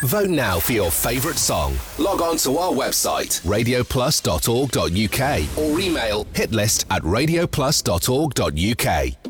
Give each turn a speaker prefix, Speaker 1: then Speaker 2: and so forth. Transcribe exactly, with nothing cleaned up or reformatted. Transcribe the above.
Speaker 1: Vote now for your favourite song. Log on to our website, radio plus dot org dot uk, or email hitlist at radio plus dot org dot uk.